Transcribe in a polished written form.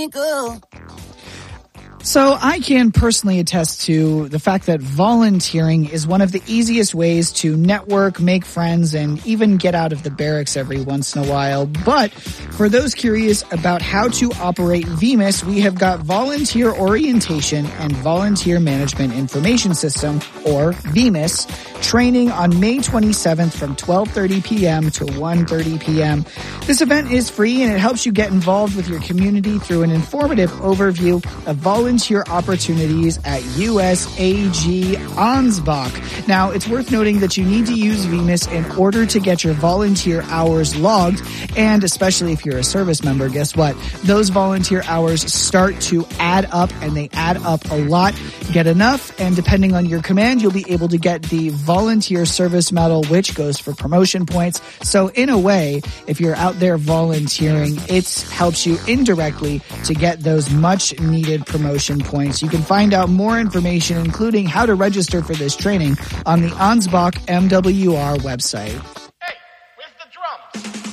twinkle. So I can personally attest to the fact that volunteering is one of the easiest ways to network, make friends, and even get out of the barracks every once in a while. But for those curious about how to operate VMIS, we have got Volunteer Orientation and Volunteer Management Information System, or VMIS, training on May 27th from 12:30 p.m. to 1:30 p.m. This event is free and it helps you get involved with your community through an informative overview of volunteer opportunities at USAG Ansbach. Now, it's worth noting that you need to use VMIS in order to get your volunteer hours logged, and especially if you're a service member, guess what? Those volunteer hours start to add up, and they add up a lot. Get enough, and depending on your command, you'll be able to get the Volunteer Service Medal, which goes for promotion points. So in a way, if you're out there volunteering, it helps you indirectly to get those much needed promotion points. You can find out more information, including how to register for this training, on the Ansbach MWR website.